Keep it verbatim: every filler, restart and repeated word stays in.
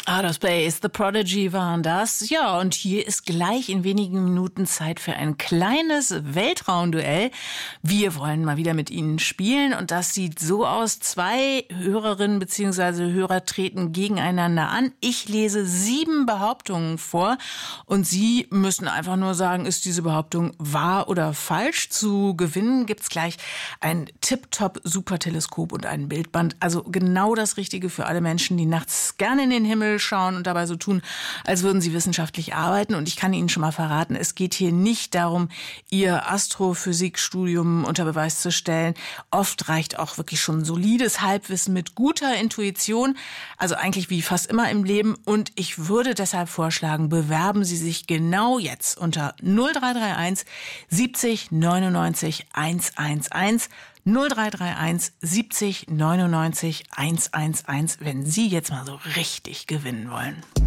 Outer Space, The Prodigy waren das. Ja, und hier ist gleich in wenigen Minuten Zeit für ein kleines Weltraumduell. Wir wollen mal wieder mit Ihnen spielen und das sieht so aus. Zwei Hörerinnen bzw. Hörer treten gegeneinander an. Ich lese sieben Behauptungen vor und Sie müssen einfach nur sagen, ist diese Behauptung wahr oder falsch? Zu gewinnen gibt's gleich ein Tip-Top-Superteleskop und ein Bildband. Also genau das Richtige für alle Menschen, die nachts gerne in den Himmel schauen und dabei so tun, als würden sie wissenschaftlich arbeiten. Und ich kann Ihnen schon mal verraten, es geht hier nicht darum, Ihr Astrophysikstudium unter Beweis zu stellen. Oft reicht auch wirklich schon solides Halbwissen mit guter Intuition, also eigentlich wie fast immer im Leben. Und ich würde deshalb vorschlagen, bewerben Sie sich genau jetzt unter null drei drei eins siebzig neunundneunzig hundertundeins. null drei drei eins siebzig neunundneunzig hundertundeins, wenn Sie jetzt mal so richtig gewinnen wollen.